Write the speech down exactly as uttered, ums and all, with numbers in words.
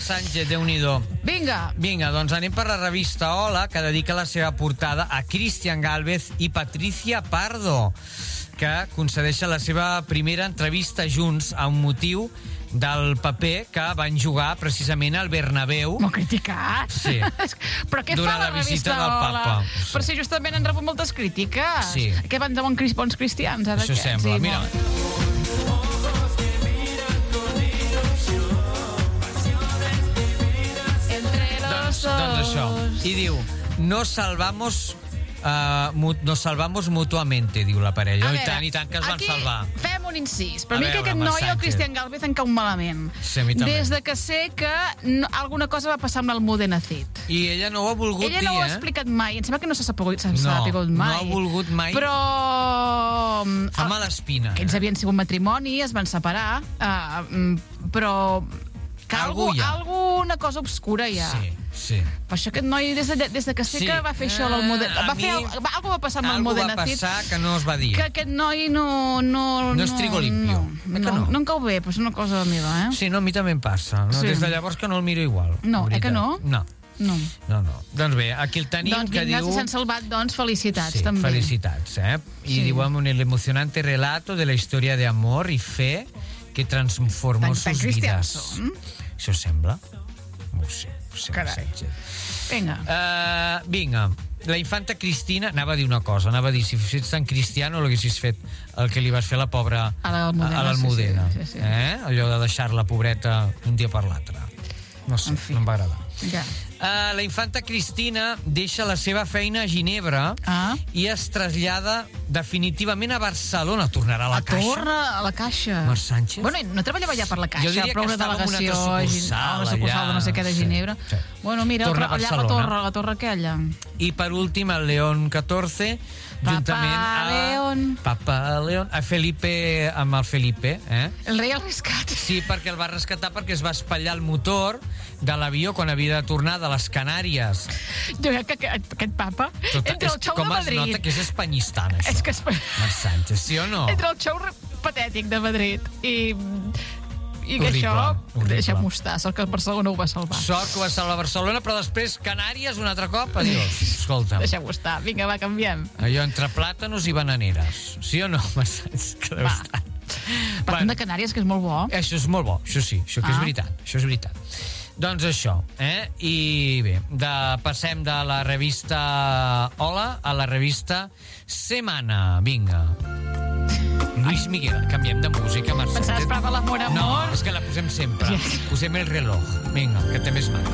Sánchez, Déu-n'hi-do. Vinga. Vinga, doncs anem per la revista Hola, que dedica la seva portada a Cristian Gálvez i Patricia Pardo, que concedeixen la seva primera entrevista junts a un motiu del paper que van jugar precisament al Bernabéu. M'ho criticat. Sí. Però què Durant fa la, la visita revista del Hola? Papa. Sí. Però si justament han rebut moltes crítiques. Sí. Què van de bons, bons cristians? Ara Això què? sembla. Sí, Mira. Doncs, doncs això. I diu, no salvamos... Uh, mu nos salvamos mutuamente, diu la parella. I tant, i tant que es van aquí salvar. Fem un incís. Per A mi que veure, aquest noi, el Sánchez. Cristian Gálvez, em cau malament. Sí, a mi també. Des de que sé que no, alguna cosa va passar amb l'Almudena Cid. I ella no ho ha volgut Ella dir, no ho ha eh? explicat mai. Em sembla que no s'ha sapigut, no, No, mai. no ha volgut mai. Però... Fa mala espina. Que ells havien sigut matrimoni, es van separar, uh, però... Que Algú algú, hi ha. alguna cosa obscura hi ha. Sí, sí. Per això aquest noi, des de, des de que sé Sí. que va fer això, l'Almudena... A Va fer, mi- al- va, algú va passar amb Algú va l'Almudena Cid. passar que no es va dir. Que aquest noi no... No, No és trigo limpio. No, Eh que no, no? no em cau bé, però és una cosa meva, eh? Sí, no, a mi també em passa. No? Sí. Des de llavors que no el miro igual. No, eh veritat. que no? No. No. No, no. Doncs bé, aquí el tenim, Doncs que vinga, diu... si s'han salvat, doncs felicitats, Sí, també. felicitats, eh? I Sí. diu, en el emocionante relato de la historia de amor y fe que transformó Tan- sus tan cristians vidas. som. Això sembla? No ho sé. No ho sé Carai. Sánchez. Vinga. Uh, vinga, la infanta Cristina... Anava a dir una cosa, anava a dir, si fossis tan cristiano l'haguessis fet el que li vas fer a la pobra... A l'Almudena, a l'Almudena, sí, sí, sí, sí. Eh? Allò de deixar-la pobreta un dia per l'altre. No sé, En fi. no em va agradar. Ja. Uh, la infanta Cristina deixa la seva feina a Ginebra Ah. i es trasllada definitivament a Barcelona. Tornarà a la A Caixa. torna a la Caixa. Marc Sánchez? Bueno, no treballava ja per la Caixa, Jo diria però que una estava en una delegació... altra a Gin- sucursal una sucursal allà. de no sé què de Sí, Ginebra. sí. Bueno, mira, Torna a allà la Barcelona. torre, la torre aquella. I per últim, el León catorze, Papa juntament a... León. Papa León. A Felipe, amb el Felipe, eh? El rei al rescat. Sí, perquè el va rescatar perquè es va espatllar el motor de l'avió quan havia de tornar de les Canàries. Jo crec que aquest, aquest papa, Tot, entre el és, xou de com es Madrid... nota que és espanyistant, això. És que es... Marc Sánchez, sí o no? Entre el xou patètic de Madrid i... I que Horrible, això... horrible. Deixa'm estar, sort que el Barcelona ho va salvar. Sort que va salvar Barcelona, però després Canàries un altre cop. Adiós. Escolta'm. Deixa'm estar. Vinga, va, canviem. Allò entre plàtanos i bananeres. Sí o no, Marc Sánchez? Que deu Va. estar. Partim de Canàries, que és molt bo. Això és molt bo, això sí, això que Ah. és veritat, això és veritat. Doncs això, eh? I bé, de, passem de la revista Hola a la revista Semana. Vinga. Luis Miguel, canviem de música, Marc Pensaves Sánchez. per l'amor, amor? No, és que la posem sempre. Posem el reloj. Vinga, que té més mà.